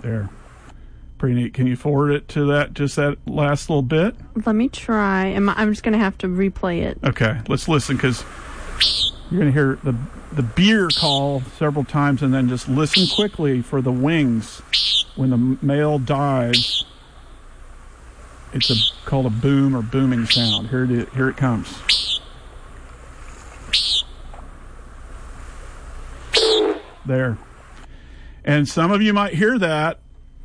There. Pretty neat. Can you forward it to that last little bit? Let me try. I'm just going to have to replay it. Okay, let's listen, because you're going to hear the beer call several times, and then just listen quickly for the wings. When the male dives, it's called a boom or booming sound. Here it comes. There. And some of you might hear that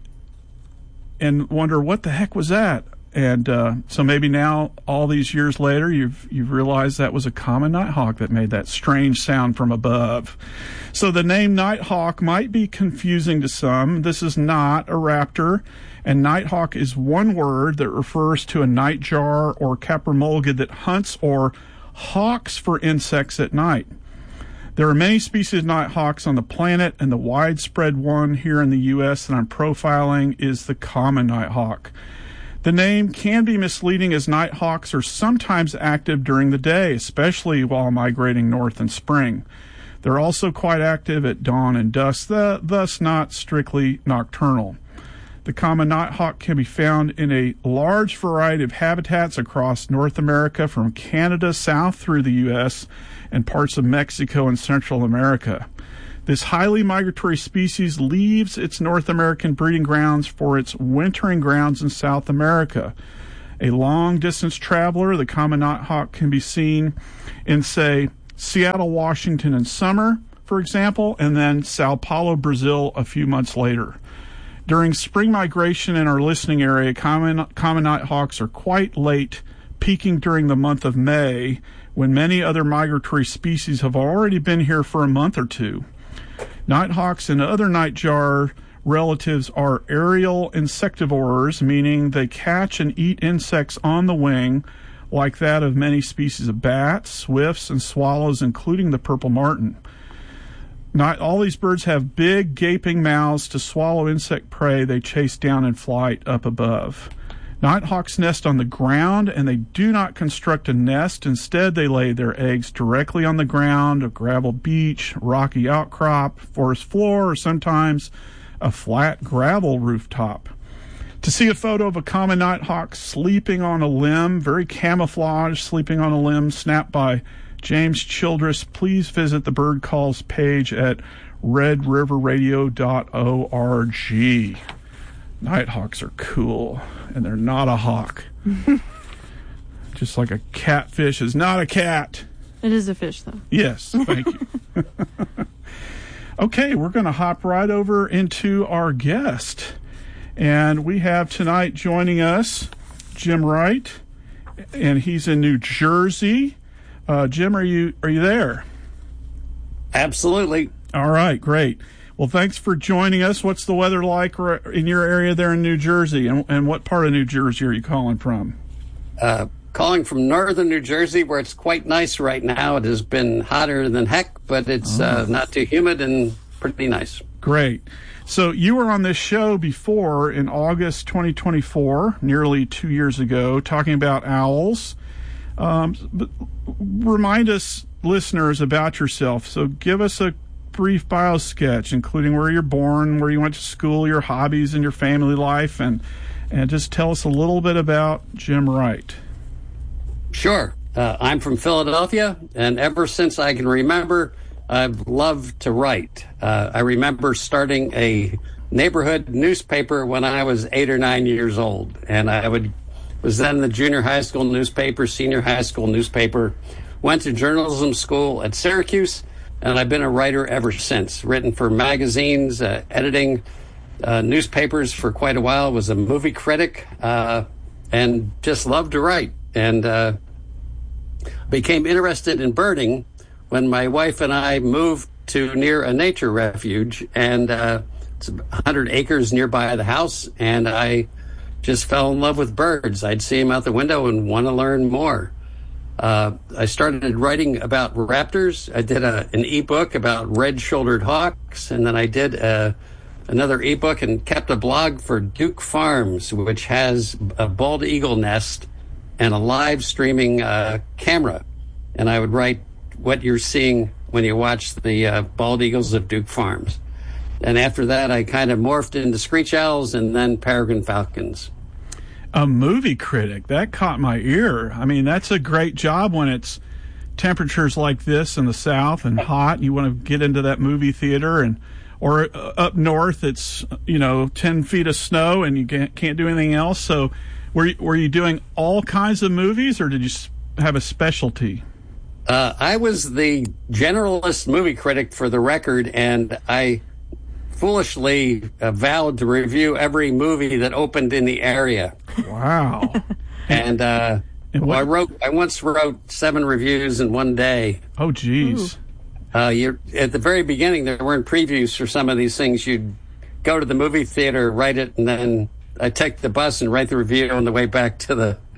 and wonder, what the heck was that? And so maybe now, all these years later, you've realized that was a common nighthawk that made that strange sound from above. So the name nighthawk might be confusing to some. This is not a raptor, and nighthawk is one word that refers to a nightjar or caprimulgid that hunts or hawks for insects at night. There are many species of nighthawks on the planet, and the widespread one here in the U.S. that I'm profiling is the common nighthawk. The name can be misleading, as nighthawks are sometimes active during the day, especially while migrating north in spring. They're also quite active at dawn and dusk, thus not strictly nocturnal. The common nighthawk can be found in a large variety of habitats across North America, from Canada south through the U.S. and parts of Mexico and Central America. This highly migratory species leaves its North American breeding grounds for its wintering grounds in South America. A long-distance traveler, the common nighthawk can be seen in, say, Seattle, Washington in summer, for example, and then Sao Paulo, Brazil a few months later. During spring migration in our listening area, common nighthawks are quite late, peaking during the month of May, when many other migratory species have already been here for a month or two. Nighthawks and other nightjar relatives are aerial insectivores, meaning they catch and eat insects on the wing, like that of many species of bats, swifts, and swallows, including the purple martin. Not all these birds have big, gaping mouths to swallow insect prey they chase down in flight up above. Nighthawks nest on the ground, and they do not construct a nest. Instead, they lay their eggs directly on the ground, a gravel beach, rocky outcrop, forest floor, or sometimes a flat gravel rooftop. To see a photo of a common nighthawk sleeping on a limb, very camouflaged, sleeping on a limb, snapped by James Childress, please visit the Bird Calls page at redriverradio.org. Nighthawks are cool, and they're not a hawk. Just like a catfish is not a cat. It is a fish, though. Yes, thank you. Okay, we're going to hop right over into our guest. And we have tonight joining us Jim Wright, and he's in New Jersey. Jim, are you there? Absolutely. All right, great. Well, thanks for joining us. What's the weather like in your area there in New Jersey? And what part of New Jersey are you calling from? Calling from northern New Jersey, where it's quite nice right now. It has been hotter than heck, but it's not too humid and pretty nice. Great. So you were on this show before in August 2024, nearly 2 years ago, talking about owls. But remind us, listeners, about yourself. So give us a brief bio sketch, including where you're born, where you went to school, your hobbies, and your family life, and just tell us a little bit about Jim Wright. Sure. I'm from Philadelphia, and ever since I can remember, I've loved to write. I remember starting a neighborhood newspaper when I was 8 or 9 years old, and I was then the junior high school newspaper, senior high school newspaper, went to journalism school at Syracuse, and I've been a writer ever since. Written for magazines, editing newspapers for quite a while, was a movie critic, and just loved to write. And became interested in birding when my wife and I moved to near a nature refuge, and it's 100 acres nearby the house, and I just fell in love with birds. I'd see them out the window and want to learn more. I started writing about raptors. I did an ebook about red-shouldered hawks, and then I did another ebook and kept a blog for Duke Farms, which has a bald eagle nest and a live streaming camera. And I would write what you're seeing when you watch the bald eagles of Duke Farms. And after that, I kind of morphed into Screech Owls and then Peregrine Falcons. A movie critic. That caught my ear. I mean, that's a great job when it's temperatures like this in the South and hot. You want to get into that movie theater, or up north, it's 10 feet of snow and you can't do anything else. So, were you doing all kinds of movies, or did you have a specialty? I was the generalist movie critic for The Record, and I foolishly vowed to review every movie that opened in the area. Wow. And I once wrote 7 reviews in one day. Oh, geez. At the very beginning, there weren't previews for some of these things. You'd go to the movie theater, write it, and then I'd take the bus and write the review on the way back to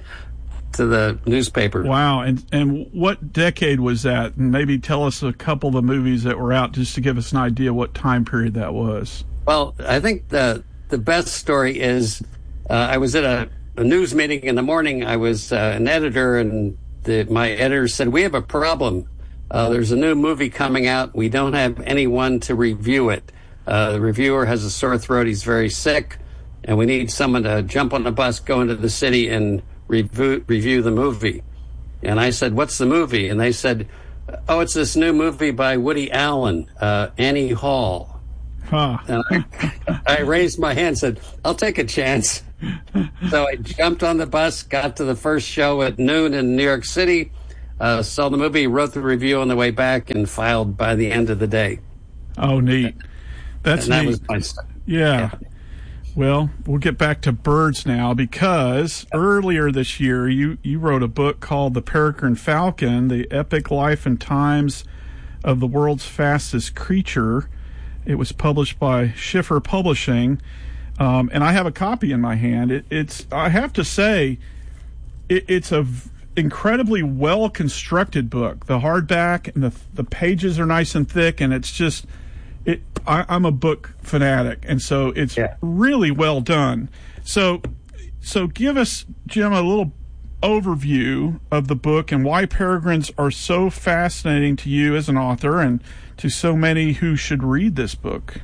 the newspaper. Wow. And what decade was that? And maybe tell us a couple of the movies that were out just to give us an idea what time period that was. Well, I think the best story is I was at a news meeting in the morning. I was an editor, and my editor said, "We have a problem. There's a new movie coming out. We don't have anyone to review it. The reviewer has a sore throat. He's very sick, and we need someone to jump on a bus, go into the city, and review the movie." And I said, "What's the movie?" And they said, "Oh, it's this new movie by Woody Allen, Annie Hall." Huh. And I raised my hand and said, "I'll take a chance." So I jumped on the bus, got to the first show at noon in New York City, saw the movie, wrote the review on the way back, and filed by the end of the day. Oh, neat. That's and that neat. was my stuff. Yeah. Well, we'll get back to birds now, because earlier this year you wrote a book called The Peregrine Falcon, The Epic Life and Times of the World's Fastest Creature. It was published by Schiffer Publishing, and I have a copy in my hand. I have to say, it's a incredibly well-constructed book. The hardback and the pages are nice and thick, and it's just... I'm a book fanatic, and so it's really well done. So give us, Jim, a little overview of the book and why peregrines are so fascinating to you as an author and to so many who should read this book.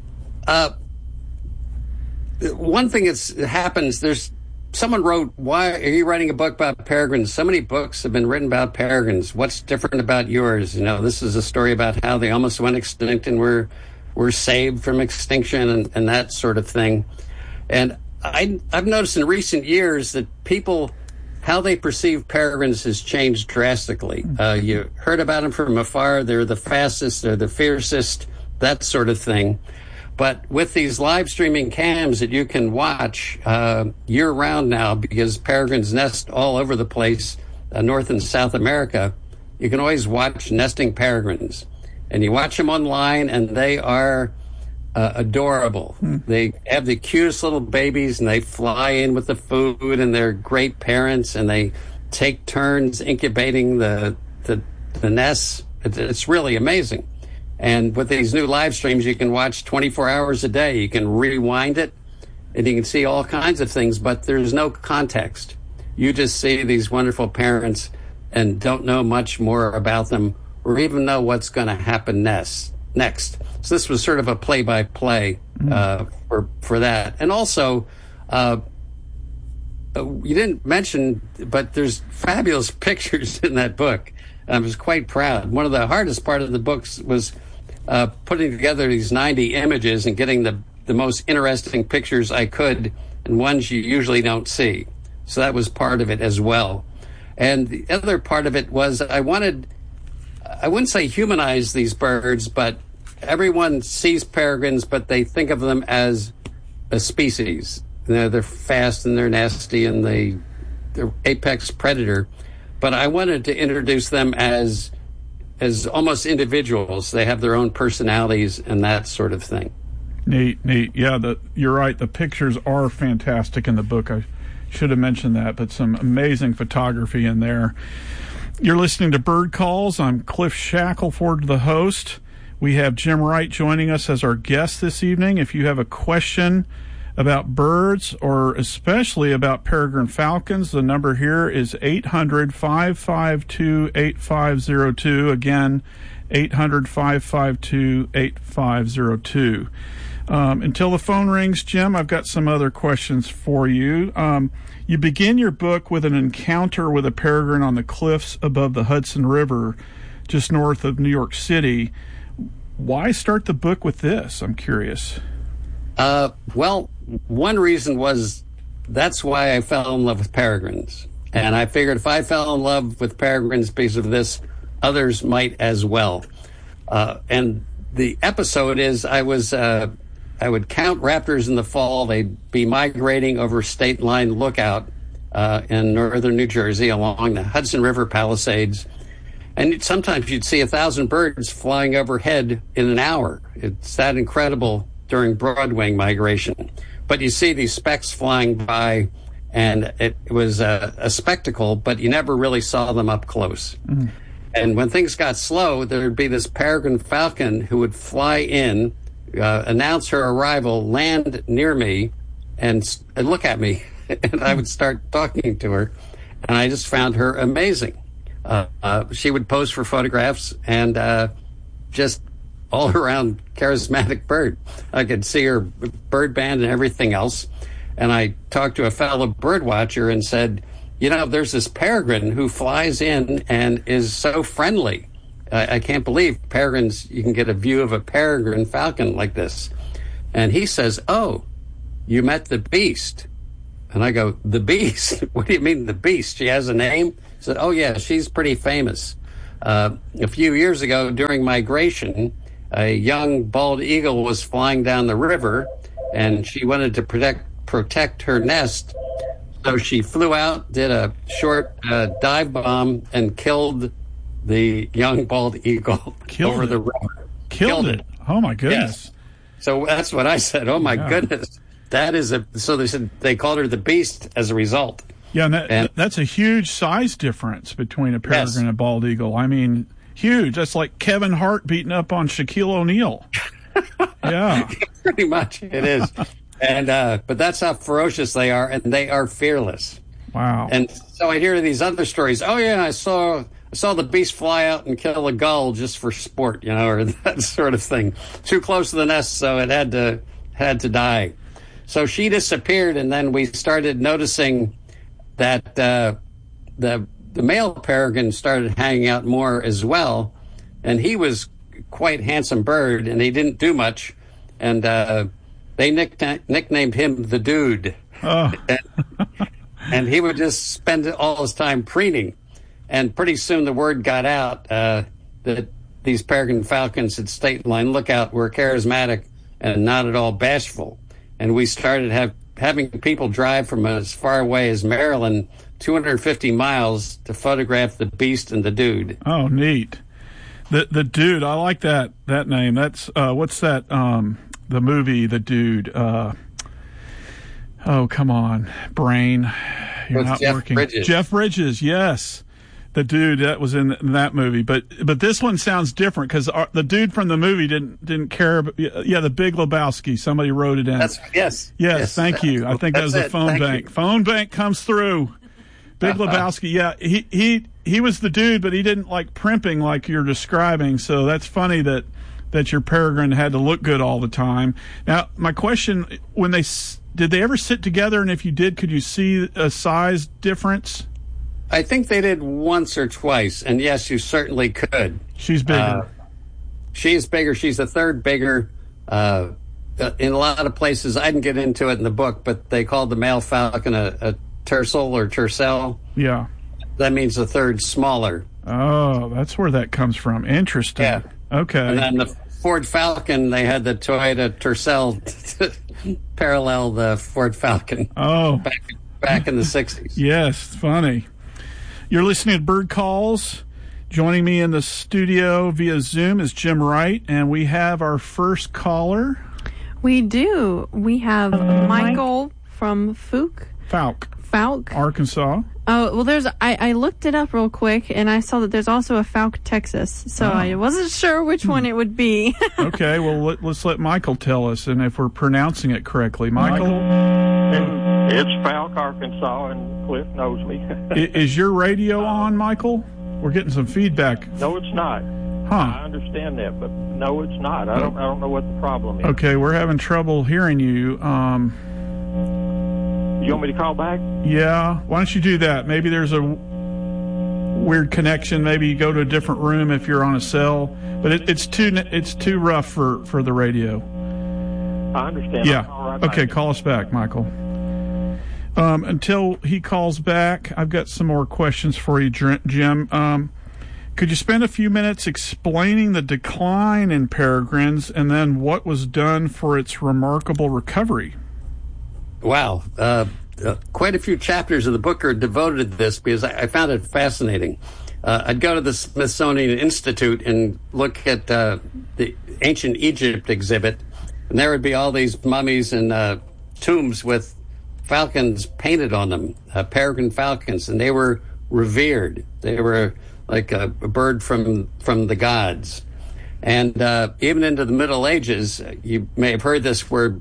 One thing that happens, someone wrote, "Why are you writing a book about peregrines? So many books have been written about peregrines. What's different about yours? This is a story about how they almost went extinct and were saved from extinction and that sort of thing." And I've noticed in recent years that how they perceive peregrines has changed drastically. You heard about them from afar. They're the fastest, they're the fiercest, that sort of thing. But with these live streaming cams that you can watch year round now, because peregrines nest all over the place, North and South America, you can always watch nesting peregrines. And you watch them online, and they are adorable. They have the cutest little babies, and they fly in with the food, and they're great parents, and they take turns incubating the nests. It's really amazing. And with these new live streams, you can watch 24 hours a day. You can rewind it, and you can see all kinds of things, but there's no context. You just see these wonderful parents and don't know much more about them or even know what's going to happen next. So this was sort of a play-by-play for that. And also, you didn't mention, but there's fabulous pictures in that book. I was quite proud. One of the hardest part of the books was putting together these 90 images and getting the most interesting pictures I could, and ones you usually don't see. So that was part of it as well. And the other part of it was I wouldn't say humanize these birds, but everyone sees peregrines, but they think of them as a species. They're fast and they're nasty and they're apex predator. But I wanted to introduce them as almost individuals. They have their own personalities and that sort of thing. Neat. Yeah, you're right. The pictures are fantastic in the book. I should have mentioned that, but some amazing photography in there. You're listening to Bird Calls. I'm Cliff Shackelford, the host. We have Jim Wright joining us as our guest this evening. If you have a question about birds, or especially about peregrine falcons, the number here is 800-552-8502. Again, 800-552-8502. Until the phone rings, Jim, I've got some other questions for you. You begin your book with an encounter with a peregrine on the cliffs above the Hudson River, just north of New York City. Why start the book with this? I'm curious. Well, one reason was that's why I fell in love with peregrines. And I figured if I fell in love with peregrines because of this, others might as well. And the episode is I would count raptors in the fall. They'd be migrating over State Line Lookout in northern New Jersey along the Hudson River Palisades. And sometimes you'd see 1,000 birds flying overhead in an hour. It's that incredible during broadwing migration. But you see these specks flying by, and it was a spectacle, but you never really saw them up close. Mm. And when things got slow, there'd be this peregrine falcon who would fly in, announce her arrival, land near me, and look at me. And I would start talking to her, and I just found her amazing. She would pose for photographs, and just all around charismatic bird. I could see her bird band and everything else. And I talked to a fellow bird watcher and said, you know, there's this peregrine who flies in and is so friendly. I can't believe peregrines, you can get a view of a peregrine falcon like this. And he says, oh, you met the beast. And I go, the beast? What do you mean the beast? She has a name? He said, oh yeah, she's pretty famous. A few years ago during migration, a young bald eagle was flying down the river, and she wanted to protect her nest. So she flew out, did a short dive bomb, and killed the young bald eagle over the river. Killed it. Oh my goodness. Yes. So that's what I said. Oh my goodness. That is so they said they called her the beast as a result. Yeah, and that's a huge size difference between a peregrine and a bald eagle. I mean, huge. That's like Kevin Hart beating up on Shaquille O'Neal. Yeah. Pretty much it is. And but that's how ferocious they are, and they are fearless. Wow. And so I hear these other stories. Oh yeah, I saw the beast fly out and kill a gull just for sport, you know, or that sort of thing. Too close to the nest, so it had to die. So she disappeared, and then we started noticing that the male peregrine started hanging out more as well, and he was quite handsome bird, and he didn't do much, and they nicknamed him the Dude. Oh. And he would just spend all his time preening, and pretty soon the word got out that these peregrine falcons at State Line Lookout were charismatic and not at all bashful, and we started having people drive from as far away as Maryland, 250 miles, to photograph the beast and the Dude. Oh, neat. The Dude, I like that name. That's what's that? The movie, The Dude. Oh, come on, brain. You're not Jeff working. Bridges. Jeff Bridges, yes. The Dude that was in that movie, but this one sounds different because the dude from the movie didn't care. Yeah, the Big Lebowski. Somebody wrote it in. Yes. Thank you. I think that was a phone bank. You. Phone bank comes through. Big Lebowski. Yeah, he was the dude, but he didn't like primping like you're describing. So that's funny that your peregrine had to look good all the time. Now, my question: did they ever sit together? And if you did, could you see a size difference? I think they did once or twice, and yes, you certainly could. She's bigger. She's bigger. She's a third bigger. In a lot of places, I didn't get into it in the book, but they called the male falcon a tercel or tercel. Yeah. That means a third smaller. Oh, that's where that comes from. Interesting. Yeah. Okay. And then the Ford Falcon, they had the Toyota Tercel to parallel the Ford Falcon. Oh. Back in the 60s. Yes, funny. You're listening to Bird Calls. Joining me in the studio via Zoom is Jim Wright, and we have our first caller. We do. We have Michael from Fouke, Arkansas. Oh, well, I looked it up real quick, and I saw that there's also a Fouke, Texas, so I wasn't sure which one it would be. Okay, well, let's let Michael tell us, and if we're pronouncing it correctly. Michael? It's Fouke, Arkansas, and Cliff knows me. Is your radio on, Michael? We're getting some feedback. No, it's not. Huh. I understand that, but no, it's not. I don't know what the problem is. Okay, we're having trouble hearing you. You want me to call back? Yeah. Why don't you do that? Maybe there's a weird connection. Maybe you go to a different room if you're on a cell. But it's too rough for the radio. I understand. Yeah. Okay, call us back, Michael. Until he calls back, I've got some more questions for you, Jim. Could you spend a few minutes explaining the decline in peregrines and then what was done for its remarkable recovery? Wow. Quite a few chapters of the book are devoted to this because I found it fascinating. I'd go to the Smithsonian Institute and look at the ancient Egypt exhibit, and there would be all these mummies and tombs with falcons painted on them, peregrine falcons, and they were revered. They were like a bird from the gods. And even into the Middle Ages, you may have heard this, where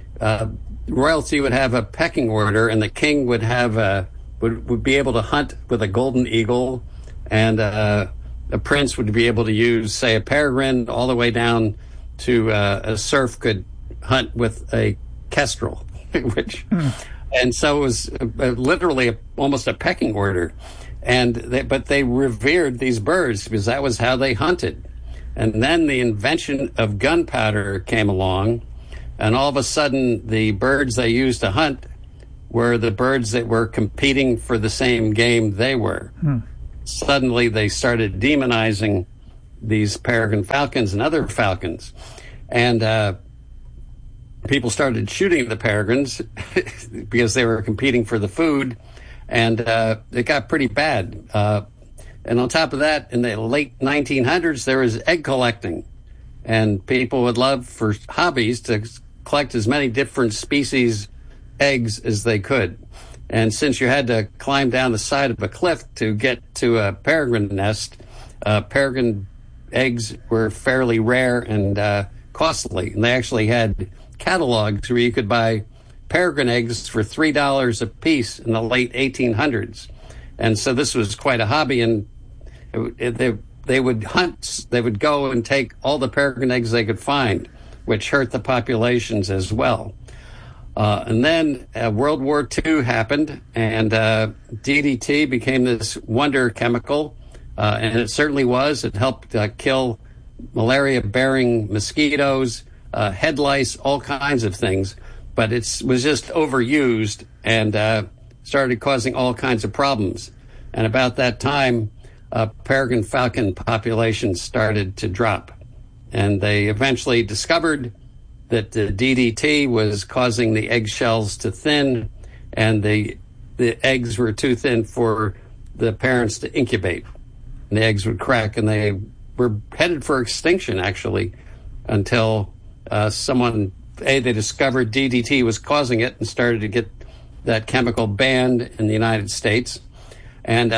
royalty would have a pecking order, and the king would have would be able to hunt with a golden eagle, and a prince would be able to use, say, a peregrine, all the way down to a serf could hunt with a kestrel, which, and so it was literally almost a pecking order. But they revered these birds because that was how they hunted. And then the invention of gunpowder came along, and all of a sudden the birds they used to hunt were the birds that were competing for the same game they were. Suddenly they started demonizing these peregrine falcons and other falcons. And people started shooting the peregrines because they were competing for the food. And it got pretty bad. And on top of that, in the late 1900s, there was egg collecting. And people would love, for hobbies, to collect as many different species eggs as they could. And since you had to climb down the side of a cliff to get to a peregrine nest, peregrine eggs were fairly rare and costly. And they actually had catalogs where you could buy peregrine eggs for $3 a piece in the late 1800s. And so this was quite a hobby, and they would hunt, they would go and take all the peregrine eggs they could find, which hurt the populations as well. And then World War II happened, and DDT became this wonder chemical, and it certainly was. It helped kill malaria-bearing mosquitoes, head lice, all kinds of things. But it was just overused and started causing all kinds of problems. And about that time, peregrine falcon populations started to drop. And they eventually discovered that the DDT was causing the eggshells to thin, and the eggs were too thin for the parents to incubate. And the eggs would crack, and they were headed for extinction, actually, until they discovered DDT was causing it and started to get that chemical banned in the United States. And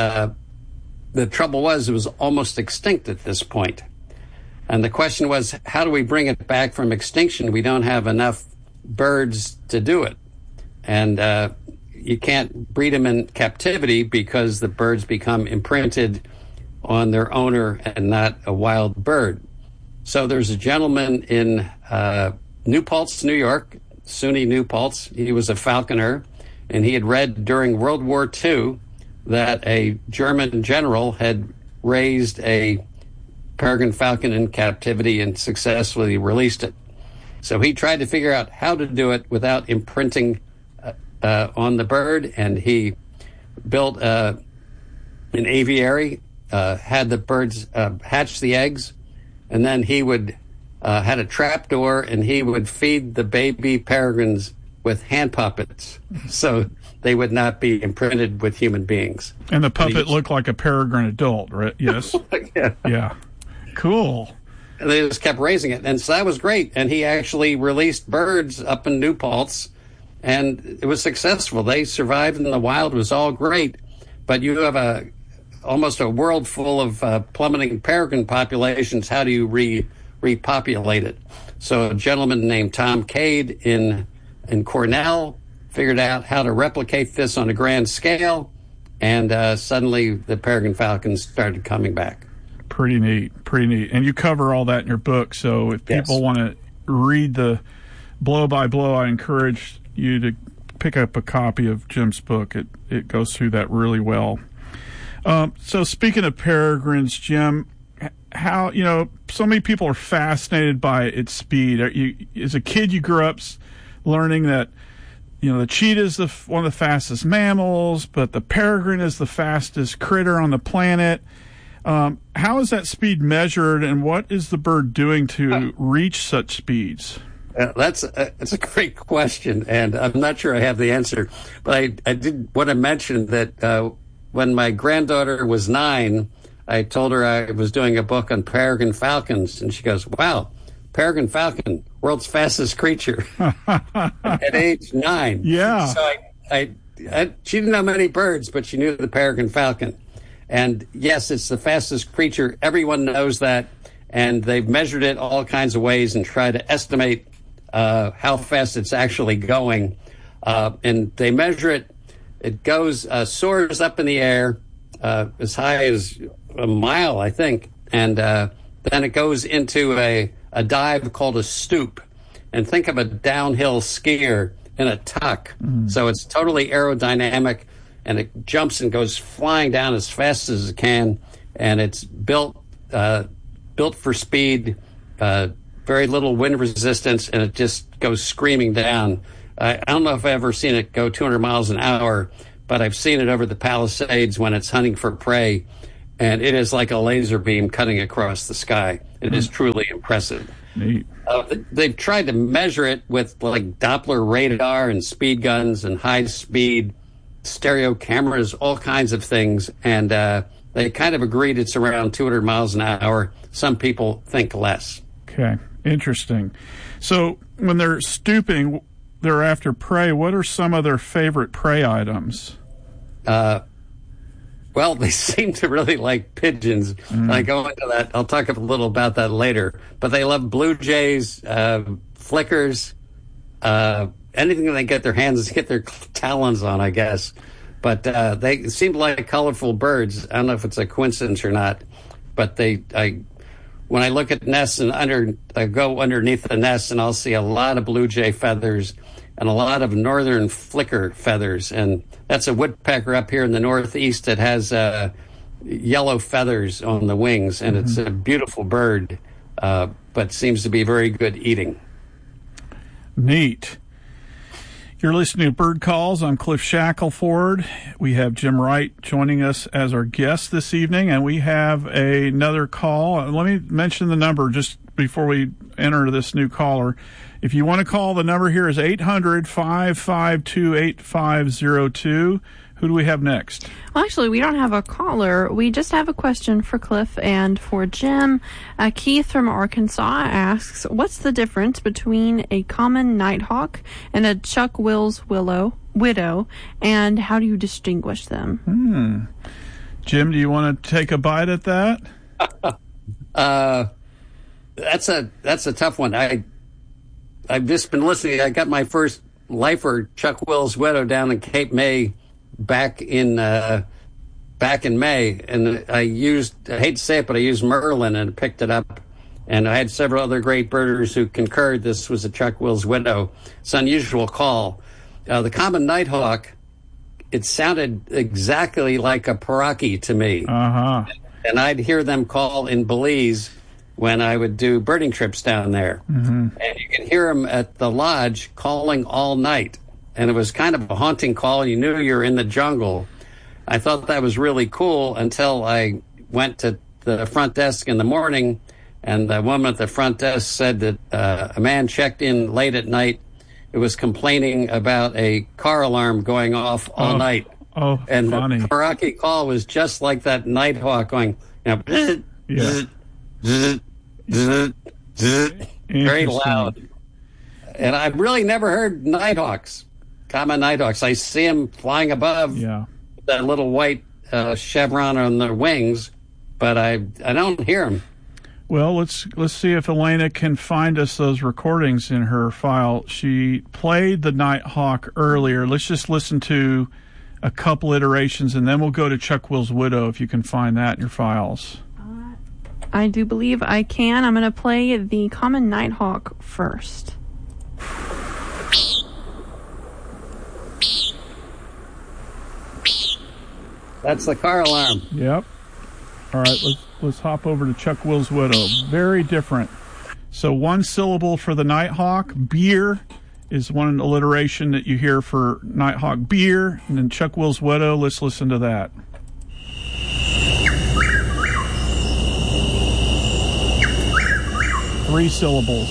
the trouble was, it was almost extinct at this point. And the question was, how do we bring it back from extinction? We don't have enough birds to do it. And you can't breed them in captivity because the birds become imprinted on their owner and not a wild bird. So there's a gentleman in New Paltz, New York, SUNY New Paltz. He was a falconer, and he had read during World War II that a German general had raised a peregrine falcon in captivity and successfully released it. So he tried to figure out how to do it without imprinting on the bird, and he built an aviary, had the birds hatch the eggs, and then he would had a trap door, and he would feed the baby peregrines with hand puppets so they would not be imprinted with human beings. And the puppet looked like a peregrine adult, right? Yes. Yeah. Cool. And they just kept raising it. And so that was great. And he actually released birds up in New Paltz, and it was successful. They survived in the wild. It was all great. But you have almost a world full of plummeting peregrine populations. How do you repopulate it? So a gentleman named Tom Cade in Cornell figured out how to replicate this on a grand scale, and suddenly the peregrine falcons started coming back. Pretty neat. And you cover all that in your book, so if people want to read the blow by blow, I encourage you to pick up a copy of Jim's book. It goes through that really well. So speaking of peregrines, Jim, how, so many people are fascinated by its speed. As a kid, you grew up learning that, the cheetah is one of the fastest mammals, but the peregrine is the fastest critter on the planet. How is that speed measured, and what is the bird doing to reach such speeds? That's a great question, and I'm not sure I have the answer. But I did want to mention that when my granddaughter was 9, I told her I was doing a book on peregrine falcons, and she goes, "Wow, peregrine falcon, world's fastest creature," at age 9. Yeah. So she didn't know many birds, but she knew the peregrine falcon. And yes, it's the fastest creature. Everyone knows that. And they've measured it all kinds of ways and tried to estimate how fast it's actually going. And they measure it. It goes, soars up in the air as high as a mile, I think. And then it goes into a dive called a stoop. And think of a downhill skier in a tuck. So it's totally aerodynamic. And it jumps and goes flying down as fast as it can, and it's built for speed, very little wind resistance, and it just goes screaming down. I don't know if I've ever seen it go 200 miles an hour, but I've seen it over the Palisades when it's hunting for prey, and it is like a laser beam cutting across the sky. It is truly impressive. Neat. They've tried to measure it with like Doppler radar and speed guns and high-speed stereo cameras, all kinds of things, and they kind of agreed it's around 200 miles an hour. Some people think less. Okay, interesting. So when they're stooping, they're after prey. What are some of their favorite prey items? Well, they seem to really like pigeons. I go into that. I'll talk a little about that later. But they love blue jays, flickers, anything they get their hands, get their talons on, I guess. But they seem like colorful birds. I don't know if it's a coincidence or not. But when I look at nests and I go underneath the nest, and I'll see a lot of blue jay feathers and a lot of northern flicker feathers. And that's a woodpecker up here in the Northeast that has yellow feathers on the wings. And it's a beautiful bird, but seems to be very good eating. Neat. You're listening to Bird Calls. I'm Cliff Shackelford. We have Jim Wright joining us as our guest this evening, and we have another call. Let me mention the number just before we enter this new caller. If you want to call, the number here is 800-552-8502. Who do we have next? Well, actually, we don't have a caller. We just have a question for Cliff and for Jim. Keith from Arkansas asks, what's the difference between a common nighthawk and a Chuck Will's widow, and how do you distinguish them? Jim, do you want to take a bite at that? That's a tough one. I've just been listening. I got my first lifer, Chuck Will's widow, down in Cape May back in May, and I hate to say it, but I used Merlin and picked it up, and I had several other great birders who concurred this was a Chuck Will's widow. It's an unusual call. The common nighthawk, it sounded exactly like a paraki to me, and I'd hear them call in Belize when I would do birding trips down there, and you can hear them at the lodge calling all night. And it was kind of a haunting call. You knew you were in the jungle. I thought that was really cool until I went to the front desk in the morning, and the woman at the front desk said that a man checked in late at night. It was complaining about a car alarm going off all night. And funny. The paraki call was just like that nighthawk going, very loud. And I've really never heard nighthawks. Common nighthawks. I see them flying above that little white chevron on their wings, but I don't hear them. Well, let's see if Elena can find us those recordings in her file. She played the nighthawk earlier. Let's just listen to a couple iterations, and then we'll go to Chuck Will's widow if you can find that in your files. I do believe I can. I'm going to play the common nighthawk first. That's the car alarm. Yep. All right, let's hop over to Chuck Will's Widow. Very different. So one syllable for the nighthawk. Beer is one alliteration that you hear for nighthawk. Beer. And then Chuck Will's Widow. Let's listen to that. Three syllables.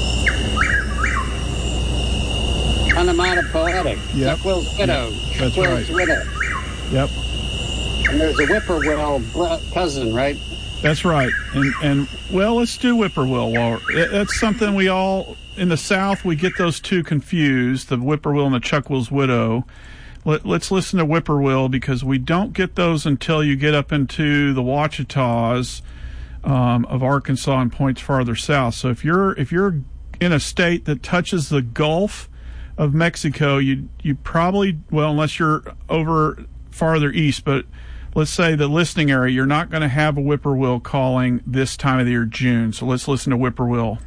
Onomatopoetic. Yep. Chuck Will's Widow. Yep. Chuck Will's Widow. Yep. And there's a whippoorwill cousin, right? That's right. And well, let's do whippoorwill. Well, that's something we all, in the South, we get those two confused, the whippoorwill and the Chuck Will's Widow. Let's listen to whippoorwill because we don't get those until you get up into the Ouachitas of Arkansas and points farther south. So if you're in a state that touches the Gulf of Mexico, you probably, well, unless you're over farther east, but let's say the listening area, you're not going to have a whippoorwill calling this time of the year, June. So let's listen to whippoorwill.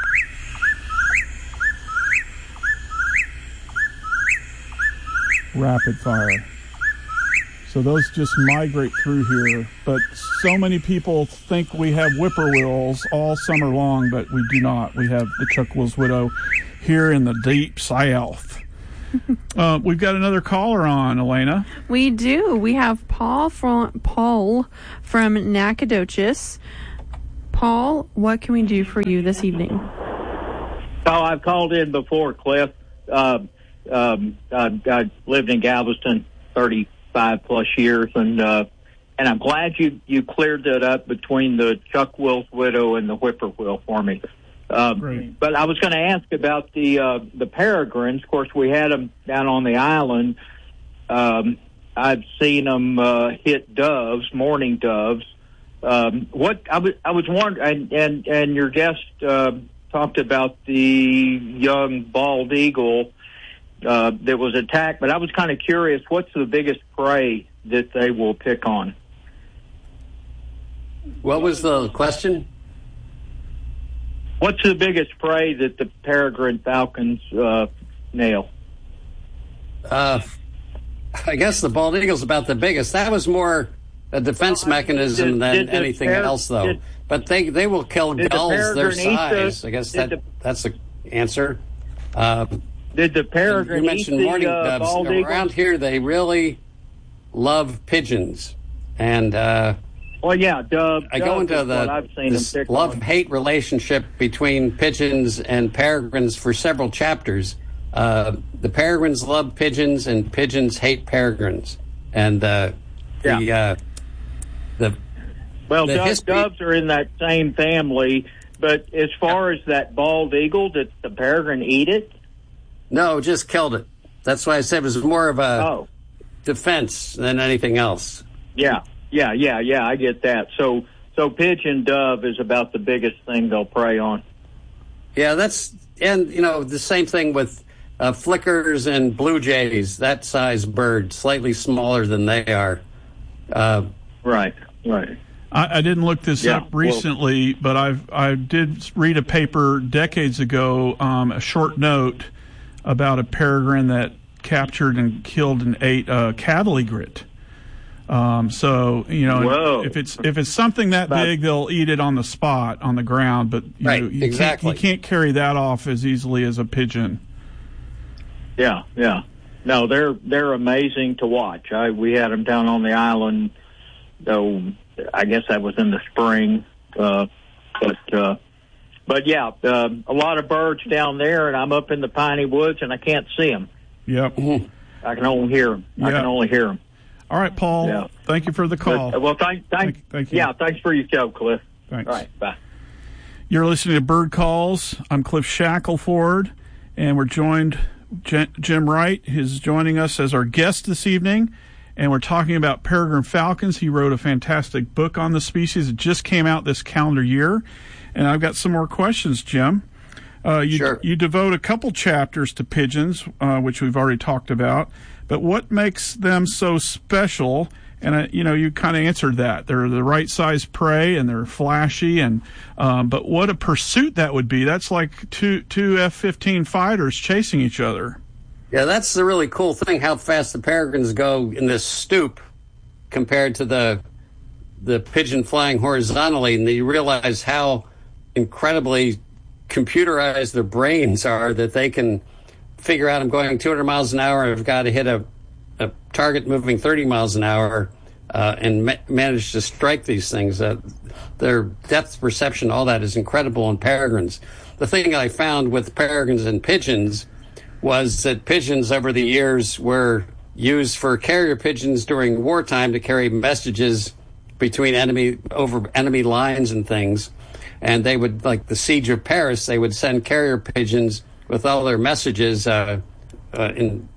Rapid fire. So those just migrate through here. But so many people think we have whippoorwills all summer long, but we do not. We have the Chuck Will's Widow here in the deep South. We've got another caller on, Elena. We do. We have Paul from Nacogdoches. Paul, what can we do for you this evening? Oh, I've called in before, Cliff. I lived in Galveston 35 plus years, and I'm glad you cleared that up between the Chuck Will's Widow and the whippoorwill for me. But I was going to ask about the peregrines. Of course, we had them down on the island. I've seen them hit doves, mourning doves. What I was wondering, and your guest talked about the young bald eagle that was attacked, but I was kind of curious. What's the biggest prey that they will pick on? What was the question? What's the biggest prey that the peregrine falcons nail? I guess the bald eagle's about the biggest. That was more a defense mechanism than anything else, though. But they will kill gulls their size. I guess that's the answer. Did the peregrine you mentioned eat mourning the doves. bald Around here, they really love pigeons. And well, yeah, doves. I go into this love-hate relationship between pigeons and peregrines for several chapters. The peregrines love pigeons, and pigeons hate peregrines. And doves are in that same family. But as far as that bald eagle, did the peregrine eat it? No, just killed it. That's why I said it was more of a defense than anything else. Yeah, I get that. So pigeon dove is about the biggest thing they'll prey on. Yeah, and the same thing with flickers and blue jays, that size bird, slightly smaller than they are. Right. I didn't look this up recently, but I did read a paper decades ago, a short note about a peregrine that captured and killed and ate a cattle egret. If it's something that big, they'll eat it on the spot on the ground. But you can't carry that off as easily as a pigeon. Yeah. No, they're amazing to watch. We had them down on the island. So I guess that was in the spring, but yeah, a lot of birds down there, and I'm up in the piney woods, and I can't see them. Yep. I can only hear them. Yep. I can only hear them. All right, Paul. Yeah. Thank you for the call. Thank you. Yeah, thanks for your show, Cliff. Thanks. All right, bye. You're listening to Bird Calls. I'm Cliff Shackelford, and we're joined. Jim Wright is joining us as our guest this evening, and we're talking about peregrine falcons. He wrote a fantastic book on the species. It just came out this calendar year, and I've got some more questions, Jim. Sure. You devote a couple chapters to pigeons, which we've already talked about, but what makes them so special, And you kind of answered that. They're the right size prey, and they're flashy. And but what a pursuit that would be! That's like two F-15 fighters chasing each other. Yeah, that's the really cool thing. How fast the peregrines go in this stoop compared to the pigeon flying horizontally, and you realize how incredibly computerized their brains are, that they can figure out, I'm going 200 miles an hour, I've got to hit a target moving 30 miles an hour, and manage to strike these things. Their depth perception, all that is incredible in peregrines. The thing I found with peregrines and pigeons was that pigeons over the years were used for carrier pigeons during wartime to carry messages between over enemy lines and things. And they would, like the siege of Paris, they would send carrier pigeons with all their messages in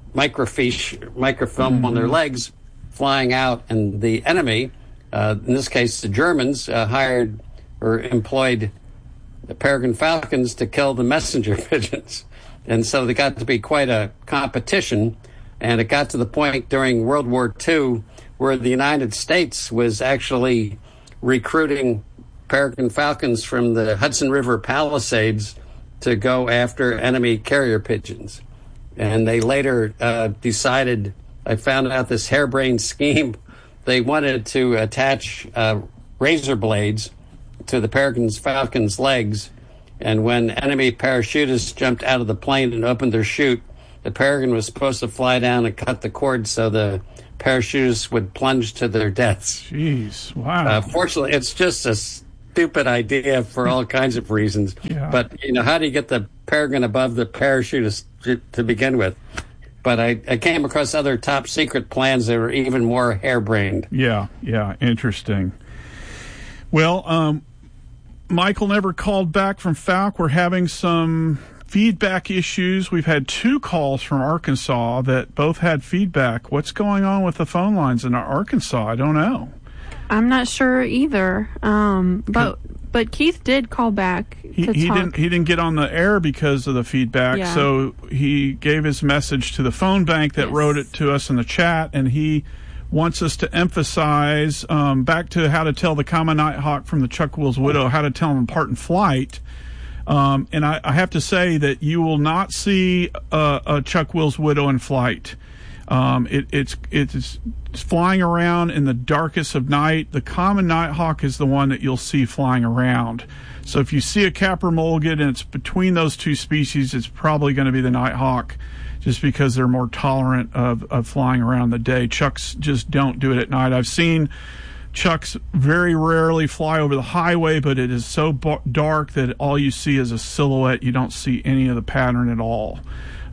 microfilm on their legs, flying out. And the enemy, in this case the Germans, hired or employed the peregrine falcons to kill the messenger pigeons. And so they got to be quite a competition. And it got to the point during World War II where the United States was actually recruiting peregrine falcons from the Hudson River Palisades to go after enemy carrier pigeons. And they later decided, I found out this harebrained scheme, they wanted to attach razor blades to the peregrine falcon's legs. And when enemy parachutists jumped out of the plane and opened their chute, the peregrine was supposed to fly down and cut the cord so the parachutists would plunge to their deaths. Jeez, wow. Fortunately, it's just a stupid idea for all kinds of reasons. Yeah. But, how do you get the peregrine above the parachutist to begin with? But I came across other top secret plans that were even more harebrained. Yeah, interesting. Well, Michael never called back from Falk. We're having some feedback issues. We've had 2 calls from Arkansas that both had feedback. What's going on with the phone lines in Arkansas? I don't know. I'm not sure either. But Keith did call back to talk. He didn't get on the air because of the feedback, so he gave his message to the phone bank that wrote it to us in the chat, and he wants us to emphasize back to how to tell the common nighthawk from the Chuck-will's widow, how to tell them apart in flight. And I have to say that you will not see a Chuck-will's widow in flight. It's flying around in the darkest of night. The common nighthawk is the one that you'll see flying around. So if you see a Capra mulligan and it's between those 2 species, it's probably going to be the nighthawk, just because they're more tolerant of flying around the day. Chucks just don't do it at night. I've seen Chucks very rarely fly over the highway, but it is so dark that all you see is a silhouette. You don't see any of the pattern at all.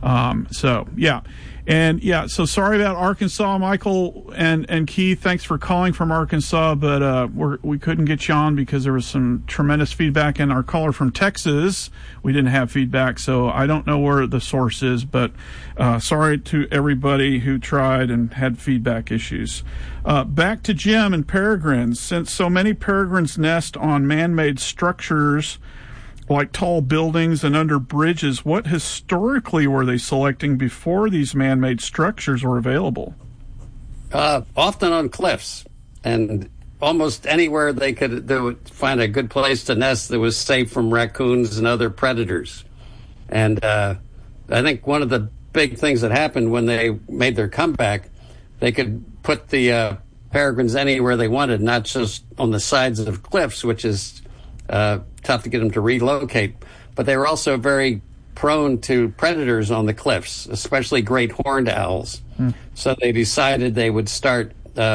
So sorry about Arkansas, Michael and Keith. Thanks for calling from Arkansas, but we couldn't get you on because there was some tremendous feedback. And our caller from Texas, we didn't have feedback, so I don't know where the source is, but sorry to everybody who tried and had feedback issues. Back to Jim and peregrines. Since so many peregrines nest on man-made structures like tall buildings and under bridges, what historically were they selecting before these man-made structures were available? Often on cliffs, and almost anywhere they would find a good place to nest that was safe from raccoons and other predators. And I think one of the big things that happened when they made their comeback, they could put the peregrines anywhere they wanted, not just on the sides of cliffs, which is tough to get them to relocate, but they were also very prone to predators on the cliffs, especially great horned owls. So they decided they would start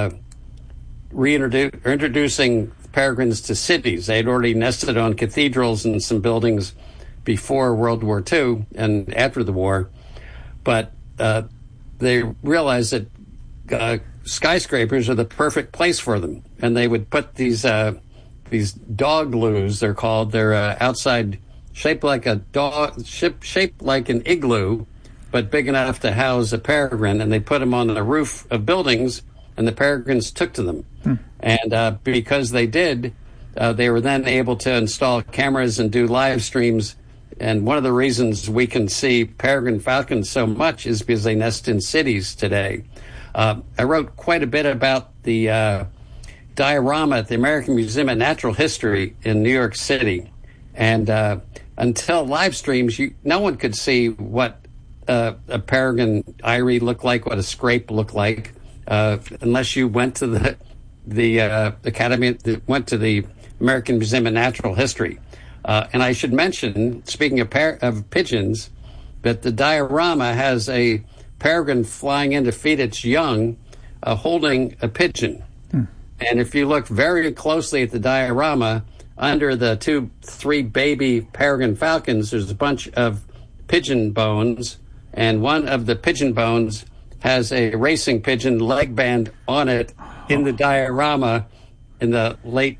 introducing peregrines to cities. They had already nested on cathedrals and some buildings before World War II and after the war, but they realized that skyscrapers are the perfect place for them, and they would put these dog loos, they're called. They're outside, shaped like a dog, shaped like an igloo, but big enough to house a peregrine. And they put them on the roof of buildings, and the peregrines took to them. And because they did, they were then able to install cameras and do live streams And one of the reasons we can see peregrine falcons so much is because they nest in cities today. I wrote quite a bit about the diorama at the American Museum of Natural History in New York City. And until live streams, no one could see what a peregrine eyrie looked like, what a scrape looked like, unless you went to the Academy, went to the American Museum of Natural History. And I should mention, speaking of pigeons, that the diorama has a peregrine flying in to feed its young, holding a pigeon. And if you look very closely at the diorama, under the 3 baby peregrine falcons, there's a bunch of pigeon bones, and one of the pigeon bones has a racing pigeon leg band on it in the diorama in the late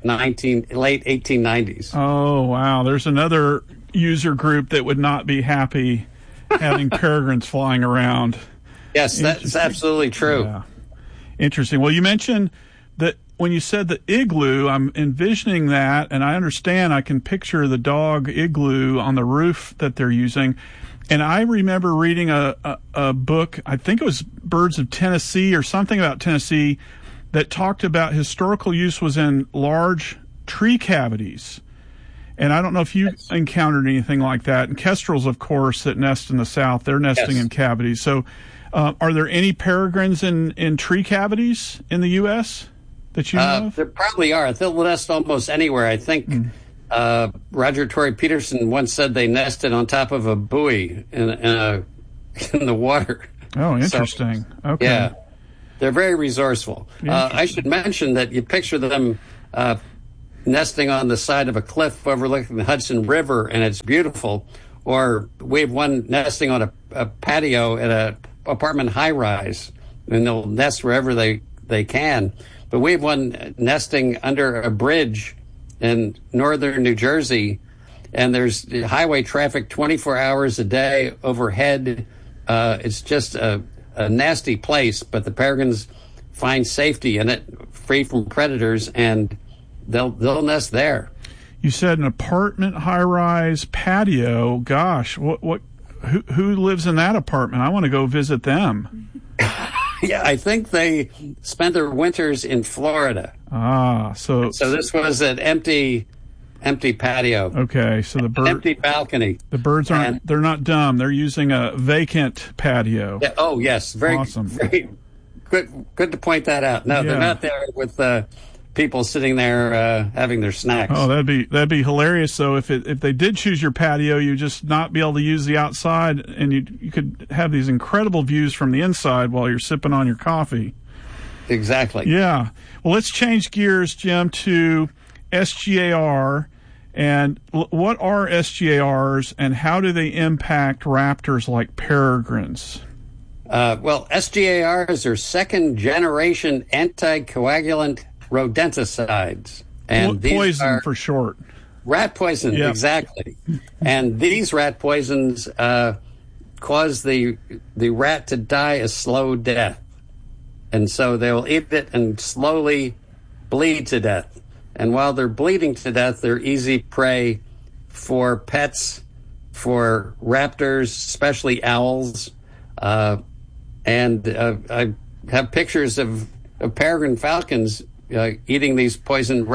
1890s. Oh, wow. There's another user group that would not be happy having peregrines flying around. Yes, that's absolutely true. Yeah. Interesting. Well, you mentioned that when you said the igloo, I'm envisioning that, and I understand, I can picture the dog igloo on the roof that they're using. And I remember reading a book, I think it was Birds of Tennessee or something about Tennessee, that talked about historical use was in large tree cavities. And I don't know if you encountered anything like that. And kestrels, of course, that nest in the South, they're nesting in cavities. So are there any peregrines in tree cavities in the U.S. that you know of? There probably are. They'll nest almost anywhere. I think Roger Tory Peterson once said they nested on top of a buoy in the water. Oh, interesting. So, okay. Yeah. They're very resourceful. I should mention that you picture them nesting on the side of a cliff overlooking the Hudson River, and it's beautiful. Or we have one nesting on a patio at an apartment high-rise, and they'll nest wherever they can. But we have one nesting under a bridge in northern New Jersey, and there's highway traffic 24 hours a day overhead. It's just a nasty place, but the peregrines find safety in it, free from predators, and they'll nest there. You said an apartment high-rise patio. Gosh, who lives in that apartment? I want to go visit them. Yeah, I think they spend their winters in Florida. So this was an empty patio. Okay, so empty balcony. The birds they're not dumb. They're using a vacant patio. Yeah, oh yes, very awesome. Very good to point that out. No, they're not there with people sitting there having their snacks. Oh, that'd be hilarious. So if they did choose your patio, you just not be able to use the outside, and you could have these incredible views from the inside while you're sipping on your coffee. Exactly. Yeah. Well, let's change gears, Jim, to SGAR. And what are SGARs, and how do they impact raptors like peregrines? Well, SGARs are second-generation anticoagulant rodenticides. And these poison are for short. Rat poison, exactly. And these rat poisons cause the rat to die a slow death. And so they'll eat it and slowly bleed to death. And while they're bleeding to death, they're easy prey for pets, for raptors, especially owls. And I have pictures of peregrine falcons eating these poisoned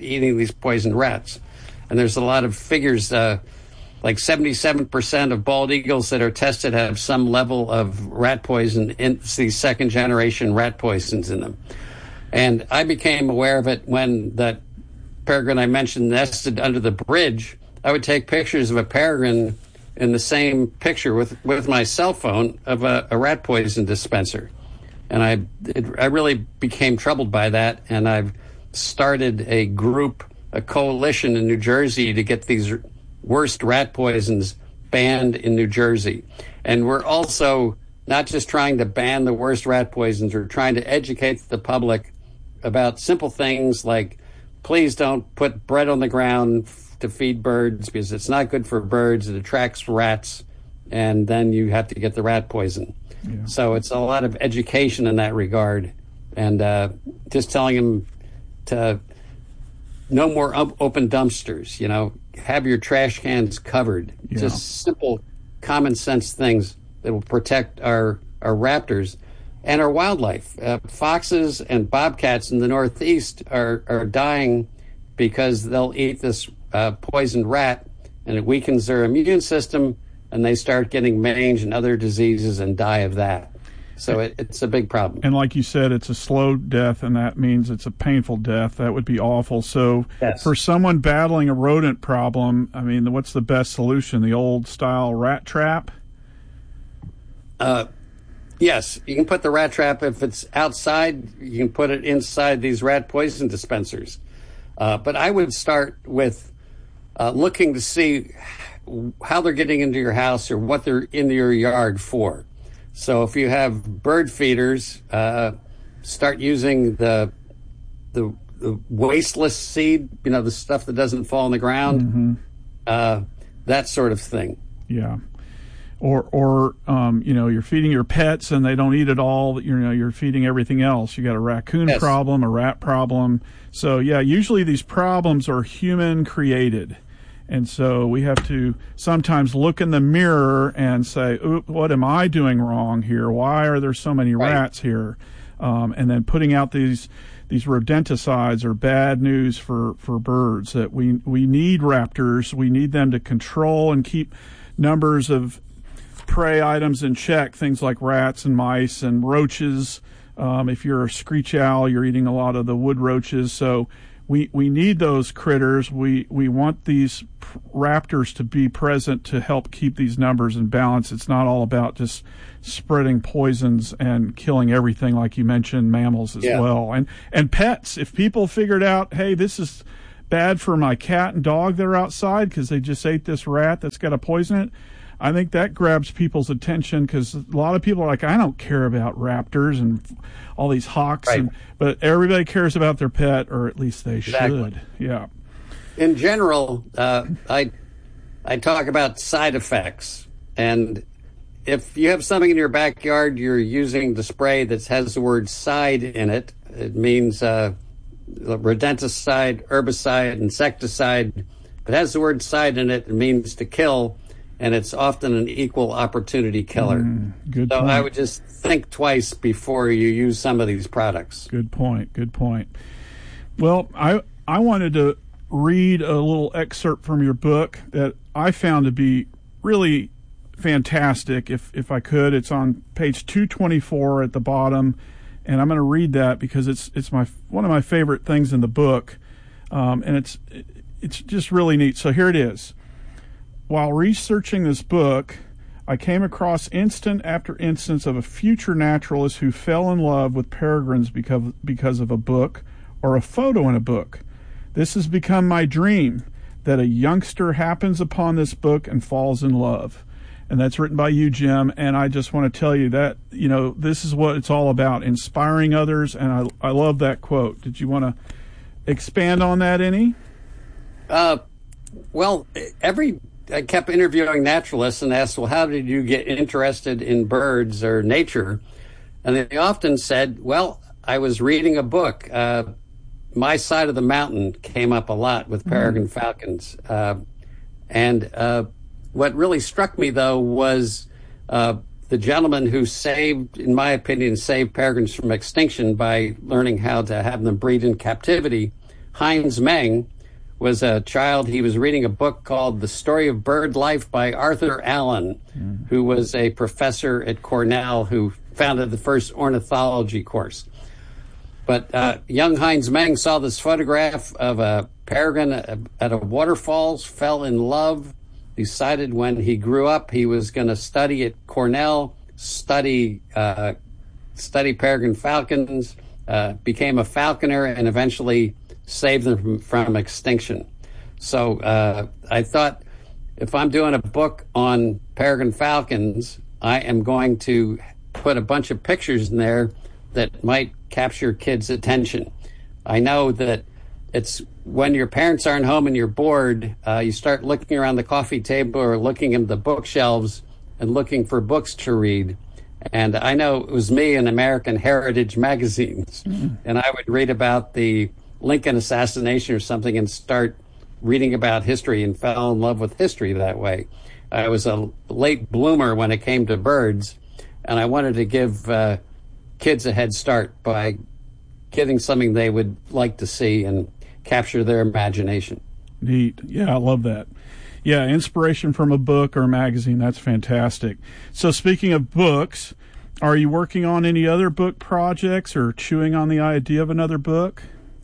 rats. And there's a lot of figures, like 77% of bald eagles that are tested have some level of rat poison, these second-generation rat poisons in them. And I became aware of it when that peregrine I mentioned nested under the bridge. I would take pictures of a peregrine in the same picture with my cell phone of a rat poison dispenser. And I really became troubled by that, and I've started a coalition in New Jersey to get these worst rat poisons banned in New Jersey. And we're also not just trying to ban the worst rat poisons, we're trying to educate the public about simple things like, please don't put bread on the ground to feed birds because it's not good for birds. It attracts rats, and then you have to get the rat poison. Yeah. So it's a lot of education in that regard, and just telling them to no more open dumpsters, have your trash cans covered. Yeah. Just simple, common sense things that will protect our raptors and our wildlife. Foxes and bobcats in the Northeast are dying because they'll eat this poisoned rat, and it weakens their immune system, and they start getting mange and other diseases and die of that. So it's a big problem. And like you said, it's a slow death, and that means it's a painful death. That would be awful. So yes. For someone battling a rodent problem, I mean, what's the best solution? The old-style rat trap? Yes, you can put the rat trap. If it's outside, you can put it inside these rat poison dispensers. But I would start with looking to see how they're getting into your house or what they're in your yard for. So if you have bird feeders, start using the wasteless seed, the stuff that doesn't fall on the ground, that sort of thing. Yeah. Or you're feeding your pets and they don't eat it all. You're feeding everything else. You got a raccoon problem, a rat problem. So yeah, usually these problems are human created. And so we have to sometimes look in the mirror and say, what am I doing wrong here? Why are there so many rats here? And then putting out these rodenticides are bad news for birds. That we need raptors. We need them to control and keep numbers of prey items in check, things like rats and mice and roaches. If you're a screech owl, you're eating a lot of the wood roaches. So we need those critters. We want these raptors to be present to help keep these numbers in balance. It's not all about just spreading poisons and killing everything, like you mentioned, mammals as well. And pets, if people figured out, hey, this is bad for my cat and dog that are outside because they just ate this rat that's got to poison it, I think that grabs people's attention, because a lot of people are like, I don't care about raptors and all these hawks, but everybody cares about their pet, or at least they should. Yeah. In general, I talk about side effects, and if you have something in your backyard, you're using the spray that has the word side in it. It means rodenticide, herbicide, insecticide. If it has the word side in it, it means to kill. And it's often an equal opportunity killer. Good so point. I would just think twice before you use some of these products. Good point. Well, I wanted to read a little excerpt from your book that I found to be really fantastic. If I could, it's on page 224 at the bottom, and I'm going to read that because it's one of my favorite things in the book, and it's just really neat. So here it is. While researching this book, I came across instance after instance of a future naturalist who fell in love with peregrines because of a book or a photo in a book. This has become my dream, that a youngster happens upon this book and falls in love. And that's written by you, Jim. And I just want to tell you that, this is what it's all about, inspiring others. And I love that quote. Did you want to expand on that any? Well, I kept interviewing naturalists and asked, well, how did you get interested in birds or nature? And they often said, well, I was reading a book. My Side of the Mountain came up a lot with peregrine falcons. And what really struck me, though, was the gentleman who in my opinion, saved peregrines from extinction by learning how to have them breed in captivity. Heinz Meng was a child. He was reading a book called The Story of Bird Life by Arthur Allen, who was a professor at Cornell who founded the first ornithology course. But young Heinz Meng saw this photograph of a peregrine at a waterfalls, fell in love, decided when he grew up he was going to study at Cornell, study peregrine falcons, became a falconer, and eventually saved them from extinction. So I thought, if I'm doing a book on peregrine falcons, I am going to put a bunch of pictures in there that might capture kids' attention. I know that it's when your parents aren't home and you're bored, you start looking around the coffee table or looking in the bookshelves and looking for books to read. And I know it was me in American Heritage magazines, and I would read about the Lincoln assassination or something and start reading about history and fell in love with history that way. I was a late bloomer when it came to birds, and I wanted to give kids a head start by getting something they would like to see and capture their imagination. Neat. Yeah, I love that. Yeah, inspiration from a book or a magazine. That's fantastic. So speaking of books, are you working on any other book projects or chewing on the idea of another book?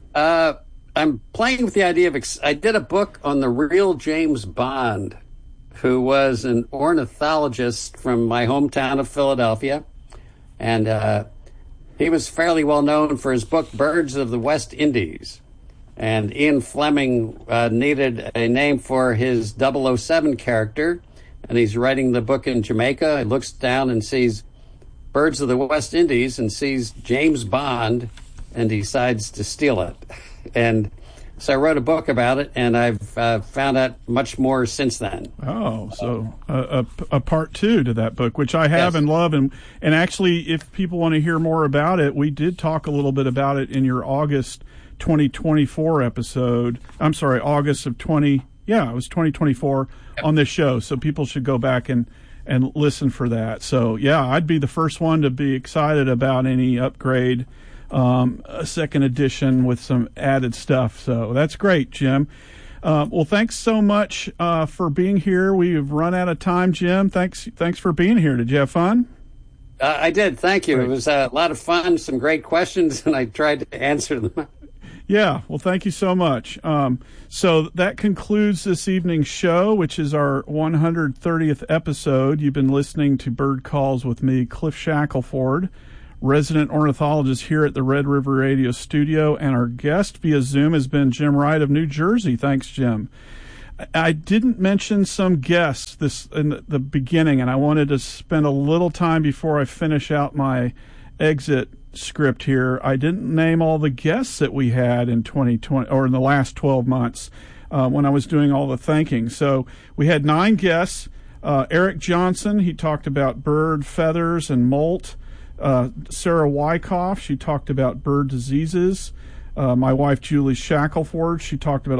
I'm playing with the idea of, I did a book on the real James Bond, who was an ornithologist from my hometown of Philadelphia. And he was fairly well known for his book, Birds of the West Indies. And Ian Fleming needed a name for his 007 character, and he's writing the book in Jamaica. He looks down and sees Birds of the West Indies and sees James Bond and decides to steal it. And so I wrote a book about it, and I've found out much more since then. Oh, so a part two to that book, which I have and love. And actually, if people want to hear more about it, we did talk a little bit about it in your August 2024 episode. I'm sorry, August of 2024 on this show. So people should go back and listen for that. So, yeah, I'd be the first one to be excited about any upgrade, a second edition with some added stuff. So that's great, Jim. Well, thanks so much for being here. We've run out of time, Jim. Thanks for being here. Did you have fun? I did. Thank you. Great. It was a lot of fun, some great questions, and I tried to answer them. Yeah, well, thank you so much. So that concludes this evening's show, which is our 130th episode. You've been listening to Bird Calls with me, Cliff Shackelford, resident ornithologist here at the Red River Radio Studio, and our guest via Zoom has been Jim Wright of New Jersey. Thanks, Jim. I didn't mention some guests this in the beginning, and I wanted to spend a little time before I finish out my exit script here. I didn't name all the guests that we had in 2020 or in the last 12 months when I was doing all the thanking. So we had 9 guests. Eric Johnson, he talked about bird feathers and molt. Sarah Wyckoff, she talked about bird diseases. My wife, Julie Shackelford, she talked about